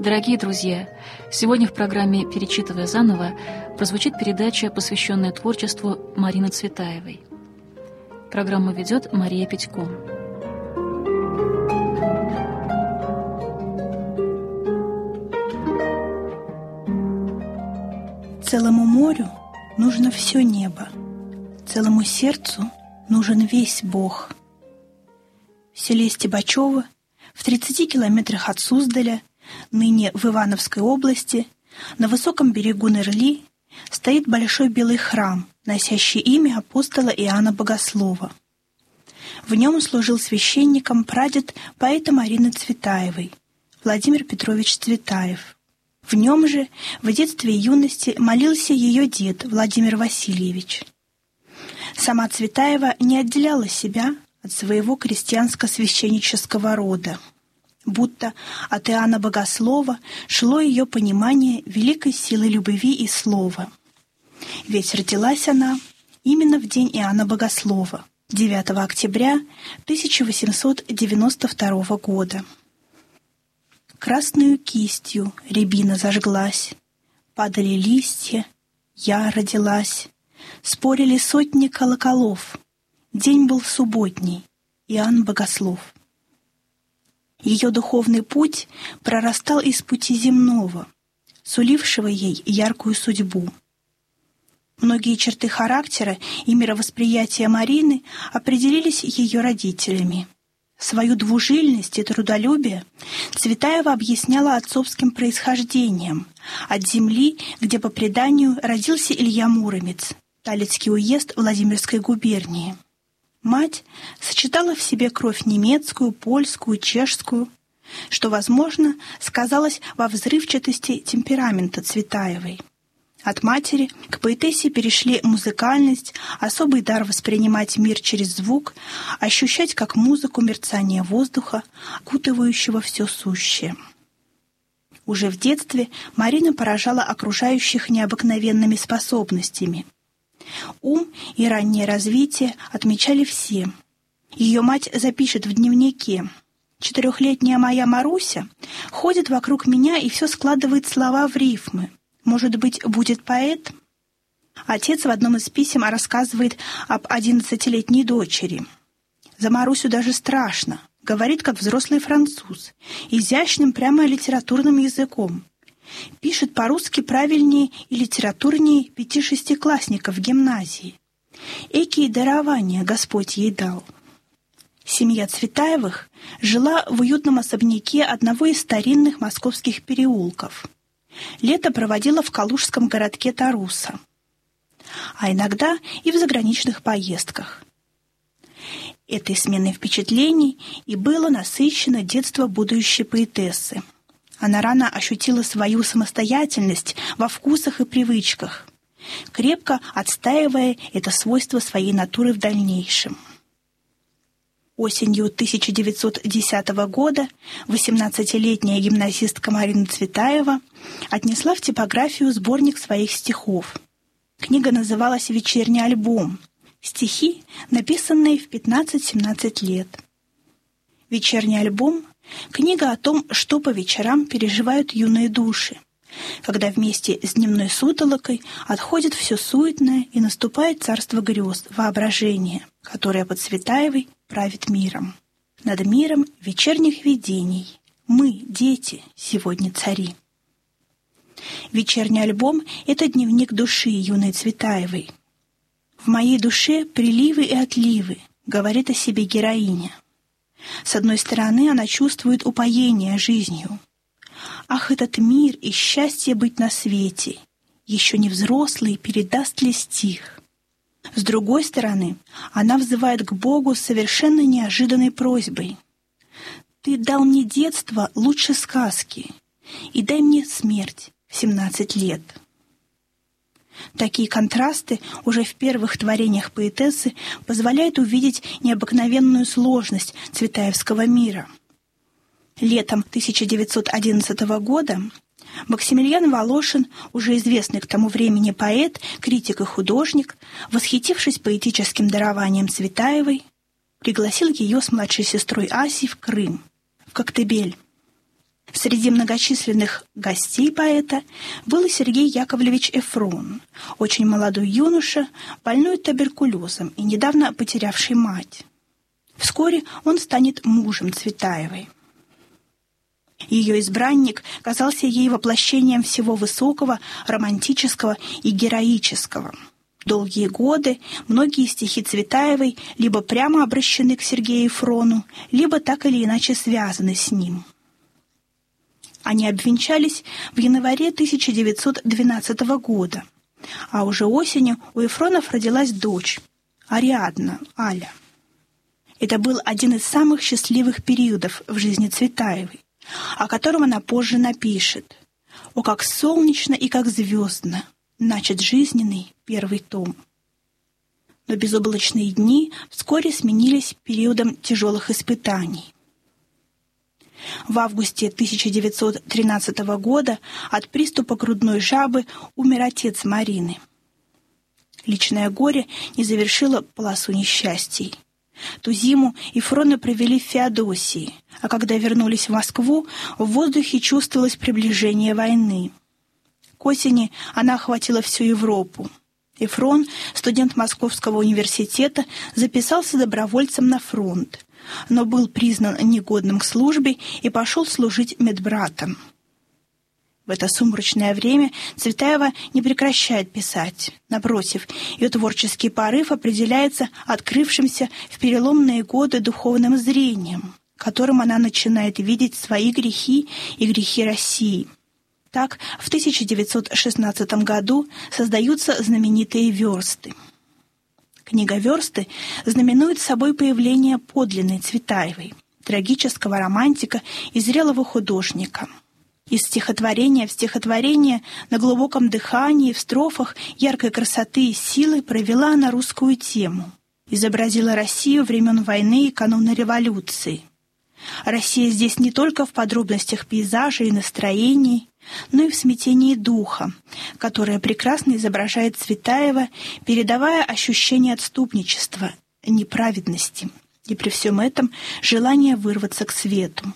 Дорогие друзья, сегодня в программе «Перечитывая заново» прозвучит передача, посвященная творчеству Марины Цветаевой. Программу ведет Мария Петько. Целому морю нужно все небо, целому сердцу нужен весь Бог. В селе Стебачево, в 30 километрах от Суздаля, ныне в Ивановской области, на высоком берегу Нерли, стоит большой белый храм, носящий имя апостола Иоанна Богослова. В нем служил священником прадед поэта Марины Цветаевой, Владимир Петрович Цветаев. В нем же в детстве и юности молился ее дед Владимир Васильевич. Сама Цветаева не отделяла себя от своего крестьянско-священнического рода, будто от Иоанна Богослова шло ее понимание великой силы любви и слова. Ведь родилась она именно в день Иоанна Богослова, 9 октября 1892 года. Красною кистью рябина зажглась, падали листья, я родилась, спорили сотни колоколов. День был субботний, Иоанн Богослов. Ее духовный путь прорастал из пути земного, сулившего ей яркую судьбу. Многие черты характера и мировосприятия Марины определились ее родителями. Свою двужильность и трудолюбие Цветаева объясняла отцовским происхождением, от земли, где по преданию родился Илья Муромец, Талицкий уезд Владимирской губернии. Мать сочетала в себе кровь немецкую, польскую, чешскую, что, возможно, сказалось во взрывчатости темперамента Цветаевой. От матери к поэтессе перешли музыкальность, особый дар воспринимать мир через звук, ощущать как музыку мерцание воздуха, окутывающего все сущее. Уже в детстве Марина поражала окружающих необыкновенными способностями. Ум и раннее развитие отмечали все. Ее мать запишет в дневнике: «4-летняя моя Маруся ходит вокруг меня и все складывает слова в рифмы. Может быть, будет поэт?» Отец в одном из писем рассказывает об 11-летней дочери. «За Марусю даже страшно. Говорит, как взрослый француз, изящным, прямо литературным языком. Пишет по-русски правильнее и литературнее 5-6-классников в гимназии. Экие дарования Господь ей дал». Семья Цветаевых жила в уютном особняке одного из старинных московских переулков. Лето проводила в калужском городке Таруса, а иногда и в заграничных поездках. Этой сменой впечатлений и было насыщено детство будущей поэтессы. Она рано ощутила свою самостоятельность во вкусах и привычках, крепко отстаивая это свойство своей натуры в дальнейшем. Осенью 1910 года 18-летняя гимназистка Марина Цветаева отнесла в типографию сборник своих стихов. Книга называлась «Вечерний альбом». Стихи, написанные в 15-17 лет. «Вечерний альбом» — книга о том, что по вечерам переживают юные души, когда вместе с дневной сутолокой отходит все суетное и наступает царство грез, воображения, которое по Цветаевой правит миром. Над миром вечерних видений мы, дети, сегодня цари. «Вечерний альбом» — это дневник души юной Цветаевой. «В моей душе приливы и отливы», — говорит о себе героиня. С одной стороны, она чувствует упоение жизнью. «Ах, этот мир и счастье быть на свете! Еще не взрослый передаст ли стих?» С другой стороны, она взывает к Богу с совершенно неожиданной просьбой: «Ты дал мне детство лучше сказки, и дай мне смерть в 17 лет». Такие контрасты уже в первых творениях поэтессы позволяют увидеть необыкновенную сложность цветаевского мира. Летом 1911 года Максимилиан Волошин, уже известный к тому времени поэт, критик и художник, восхитившись поэтическим дарованием Цветаевой, пригласил ее с младшей сестрой Асей в Крым, в Коктебель. Среди многочисленных гостей поэта был и Сергей Яковлевич Эфрон, очень молодой юноша, больной туберкулезом и недавно потерявший мать. Вскоре он станет мужем Цветаевой. Ее избранник казался ей воплощением всего высокого, романтического и героического. Долгие годы многие стихи Цветаевой либо прямо обращены к Сергею Эфрону, либо так или иначе связаны с ним. Они обвенчались в январе 1912 года, а уже осенью у Эфронов родилась дочь, Ариадна, Аля. Это был один из самых счастливых периодов в жизни Цветаевой, о котором она позже напишет: «О, как солнечно и как звездно начат жизненный первый том». Но безоблачные дни вскоре сменились периодом тяжелых испытаний. В августе 1913 года от приступа грудной жабы умер отец Марины. Личное горе не завершило полосу несчастий. Ту зиму Эфроны провели в Феодосии, а когда вернулись в Москву, в воздухе чувствовалось приближение войны. К осени она охватила всю Европу. Эфрон, студент Московского университета, записался добровольцем на фронт, но был признан негодным к службе и пошел служить медбратом. В это сумрачное время Цветаева не прекращает писать. Напротив, ее творческий порыв определяется открывшимся в переломные годы духовным зрением, которым она начинает видеть свои грехи и грехи России. Так, в 1916 году создаются знаменитые «Версты». Книга «Версты» знаменует собой появление подлинной Цветаевой, трагического романтика и зрелого художника. Из стихотворения в стихотворение на глубоком дыхании, в строфах яркой красоты и силы провела она русскую тему, изобразила Россию времен войны и кануна революции. Россия здесь не только в подробностях пейзажа и настроений, но и в смятении духа, которое прекрасно изображает Цветаева, передавая ощущение отступничества, неправедности и при всем этом желание вырваться к свету.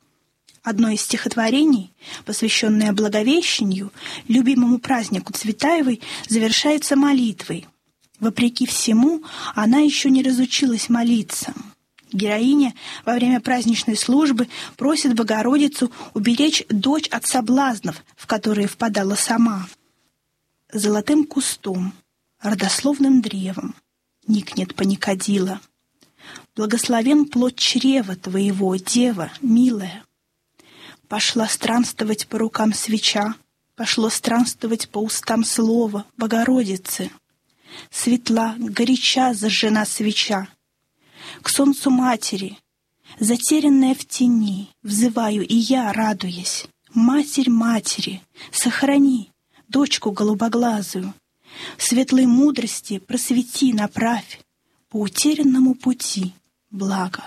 Одно из стихотворений, посвященное Благовещению, любимому празднику Цветаевой, завершается молитвой. Вопреки всему, она еще не разучилась молиться. Героиня во время праздничной службы просит Богородицу уберечь дочь от соблазнов, в которые впадала сама. Золотым кустом, родословным древом никнет паникадила. Благословен плод чрева твоего, дева, милая. Пошла странствовать по рукам свеча, пошло странствовать по устам слова Богородицы. Светла, горяча зажжена свеча. К солнцу матери, затерянная в тени, взываю и я, радуясь. Матерь матери, сохрани дочку голубоглазую. В светлой мудрости просвети, направь по утерянному пути благо.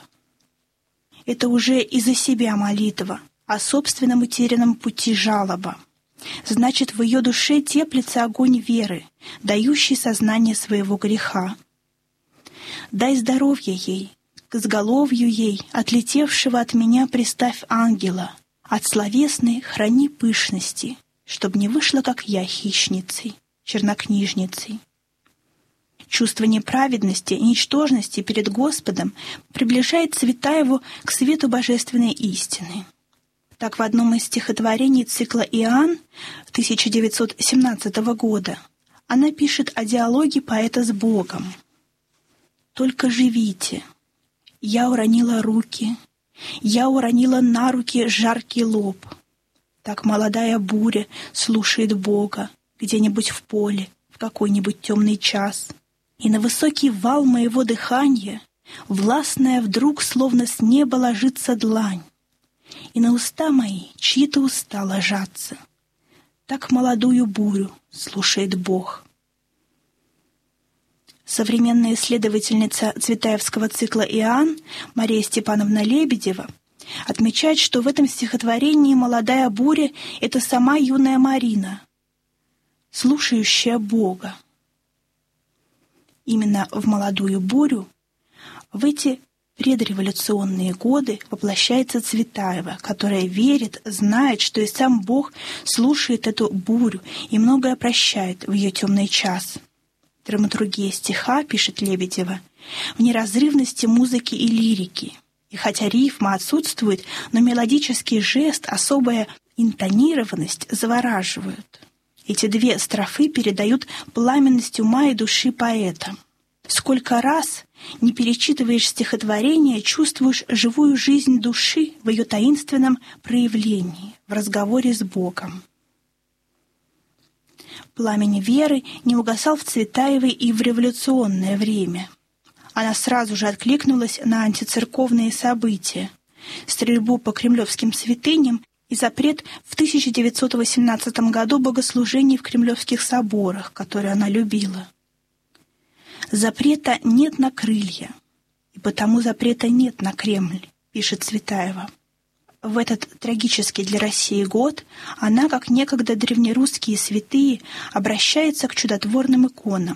Это уже и за себя молитва, о собственном утерянном пути жалоба. Значит, в ее душе теплится огонь веры, дающий сознание своего греха. Дай здоровья ей, к изголовью ей, отлетевшего от меня приставь ангела, от словесной храни пышности, чтоб не вышла, как я, хищницей, чернокнижницей. Чувство неправедности и ничтожности перед Господом приближает Цветаеву к свету божественной истины. Так, в одном из стихотворений цикла «Иоанн» 1917 года она пишет о диалоге поэта с Богом. «Только живите. Я уронила руки, я уронила на руки жаркий лоб. Так молодая буря слушает Бога где-нибудь в поле в какой-нибудь темный час. И на высокий вал моего дыхания властная вдруг словно с неба ложится длань, и на уста мои чьи-то уста ложатся. Так молодую бурю слушает Бог». Современная исследовательница цветаевского цикла «Иоанн» Мария Степановна Лебедева отмечает, что в этом стихотворении молодая буря — это сама юная Марина, слушающая Бога. Именно в молодую бурю, в эти В предреволюционные годы воплощается Цветаева, которая верит, знает, что и сам Бог слушает эту бурю и многое прощает в ее темный час. Драматургия стиха, пишет Лебедева, в неразрывности музыки и лирики. И хотя рифма отсутствует, но мелодический жест, особая интонированность завораживают. Эти две строфы передают пламенность ума и души поэта. Сколько раз не перечитываешь стихотворение, чувствуешь живую жизнь души в ее таинственном проявлении, в разговоре с Богом. Пламень веры не угасал в Цветаевой и в революционное время. Она сразу же откликнулась на антицерковные события, стрельбу по кремлевским святыням и запрет в 1918 году богослужений в кремлевских соборах, которые она любила. «Запрета нет на крылья, и потому запрета нет на Кремль», пишет Цветаева. В этот трагический для России год она, как некогда древнерусские святые, обращается к чудотворным иконам.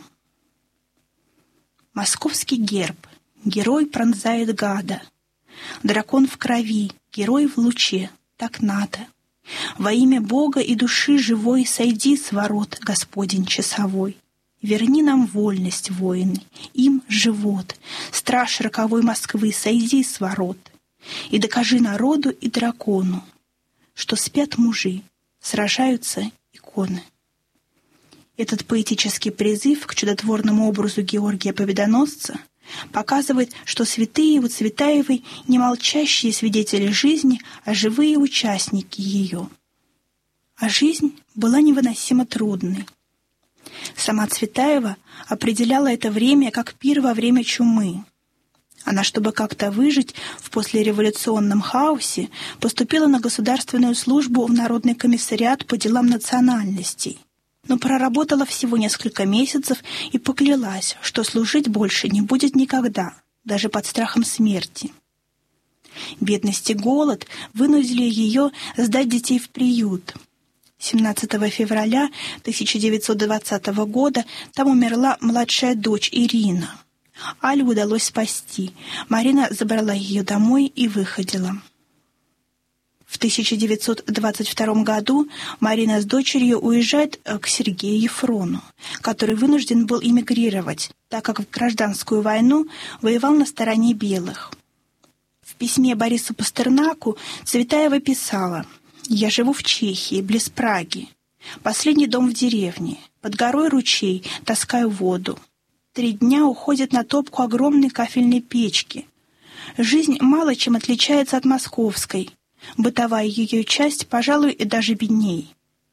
Московский герб, герой пронзает гада, дракон в крови, герой в луче, так надо. Во имя Бога и души живой сойди с ворот, Господень часовой. Верни нам вольность, воины, им живот, страж роковой Москвы, сойди с ворот. И докажи народу и дракону, что спят мужи, сражаются иконы. Этот поэтический призыв к чудотворному образу Георгия Победоносца показывает, что святые у Цветаевой не молчащие свидетели жизни, а живые участники ее. А жизнь была невыносимо трудной. Сама Цветаева определяла это время как пир во время чумы. Она, чтобы как-то выжить в послереволюционном хаосе, поступила на государственную службу в Народный комиссариат по делам национальностей, но проработала всего несколько месяцев и поклялась, что служить больше не будет никогда, даже под страхом смерти. Бедность и голод вынудили ее сдать детей в приют. 17 февраля 1920 года там умерла младшая дочь Ирина. Алю удалось спасти. Марина забрала ее домой и выходила. В 1922 году Марина с дочерью уезжает к Сергею Ефрону, который вынужден был эмигрировать, так как в гражданскую войну воевал на стороне белых. В письме Борису Пастернаку Цветаева писала: «Я живу в Чехии, близ Праги. Последний дом в деревне. Под горой ручей, таскаю воду. 3 дня уходит на топку огромной кафельной печки. Жизнь мало чем отличается от московской. Бытовая ее часть, пожалуй, и даже бедней».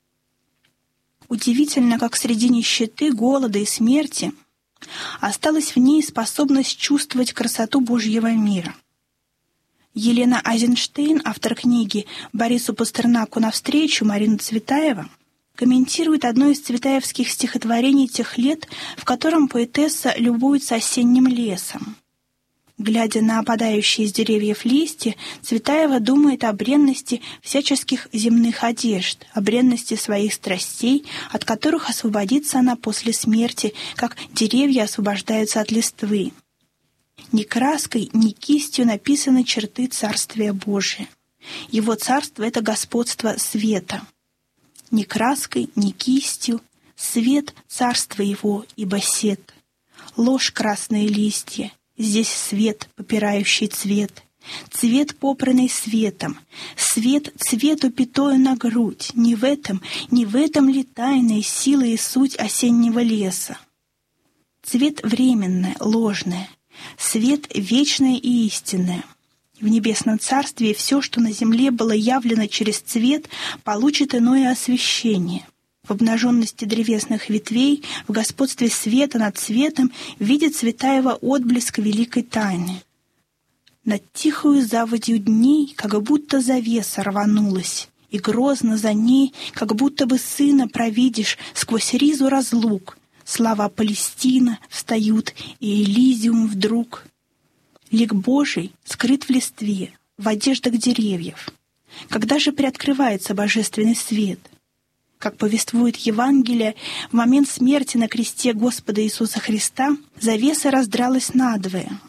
Удивительно, как среди нищеты, голода и смерти осталась в ней способность чувствовать красоту Божьего мира. Елена Айзенштейн, автор книги «Борису Пастернаку навстречу» Марина Цветаева, комментирует одно из цветаевских стихотворений тех лет, в котором поэтесса любуется осенним лесом. Глядя на опадающие с деревьев листья, Цветаева думает о бренности всяческих земных одежд, о бренности своих страстей, от которых освободится она после смерти, как деревья освобождаются от листвы. Ни краской, ни кистью написаны черты Царствия Божия. Его царство — это господство света. Ни краской, ни кистью, свет — царство его, ибо сет. Ложь красные листья, здесь свет, попирающий цвет. Цвет, попранный светом, свет цвету пятою на грудь. Не в этом ли тайная сила и суть осеннего леса? Цвет временное, ложное, свет вечное и истинное. В небесном царстве все, что на земле было явлено через цвет, получит иное освещение. В обнаженности древесных ветвей, в господстве света над цветом видит Цветаева отблеск великой тайны. Над тихою заводью дней, как будто завеса рванулась, и грозно за ней, как будто бы сына провидишь сквозь ризу разлук. Слава Палестина встают, и Элизиум вдруг. Лик Божий скрыт в листве, в одеждах деревьев. Когда же приоткрывается божественный свет? Как повествует Евангелие, в момент смерти на кресте Господа Иисуса Христа завеса раздралась надвое.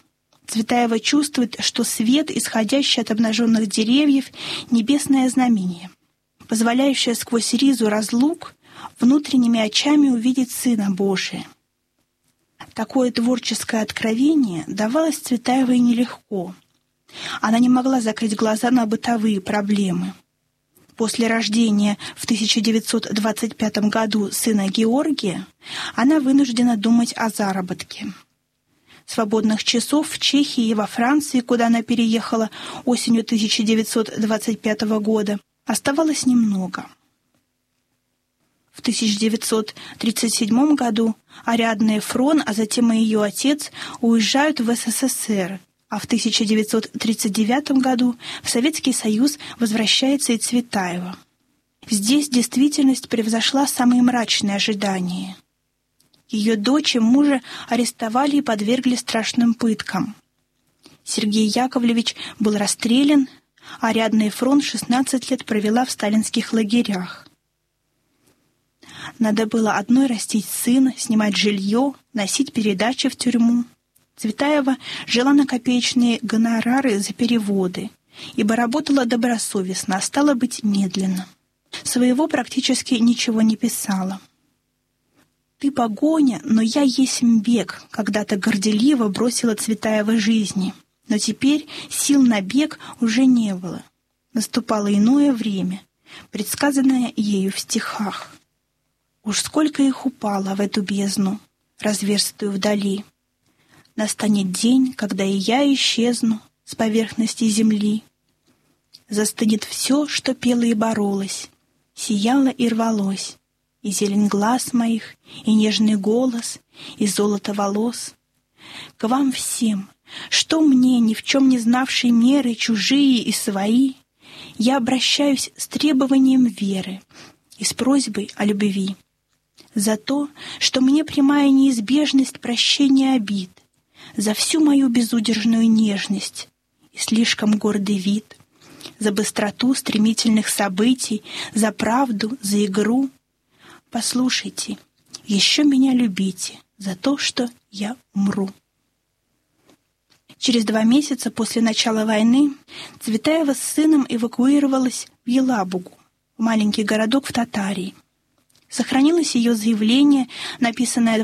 Цветаева чувствует, что свет, исходящий от обнаженных деревьев, — небесное знамение, позволяющее сквозь ризу разлук внутренними очами увидеть Сына Божия. Такое творческое откровение давалось Цветаевой нелегко. Она не могла закрыть глаза на бытовые проблемы. После рождения в 1925 году сына Георгия она вынуждена думать о заработке. Свободных часов в Чехии и во Франции, куда она переехала осенью 1925 года, оставалось немного. В 1937 году Ариадна Эфрон, а затем и ее отец, уезжают в СССР, а в 1939 году в Советский Союз возвращается и Цветаева. Здесь действительность превзошла самые мрачные ожидания. Ее дочь и мужа арестовали и подвергли страшным пыткам. Сергей Яковлевич был расстрелян, а Ариадна Эфрон 16 лет провела в сталинских лагерях. Надо было одной растить сына, снимать жилье, носить передачи в тюрьму. Цветаева жила на копеечные гонорары за переводы, ибо работала добросовестно, а стало быть, медленно. Своего практически ничего не писала. «Ты погоня, но я есмь бег», когда-то горделиво бросила Цветаева жизни. Но теперь сил на бег уже не было. Наступало иное время, предсказанное ею в стихах. Уж сколько их упало в эту бездну, разверстую вдали. Настанет день, когда и я исчезну с поверхности земли. Застынет все, что пело и боролось, сияло и рвалось, и зелень глаз моих, и нежный голос, и золото волос. К вам всем, что мне, ни в чем не знавшей меры, чужие и свои, я обращаюсь с требованием веры и с просьбой о любви. За то, что мне прямая неизбежность прощения обид, за всю мою безудержную нежность и слишком гордый вид, за быстроту стремительных событий, за правду, за игру. Послушайте, еще меня любите за то, что я умру. Через 2 месяца после начала войны Цветаева с сыном эвакуировалась в Елабугу, маленький городок в Татарии. Сохранилось ее заявление, написанное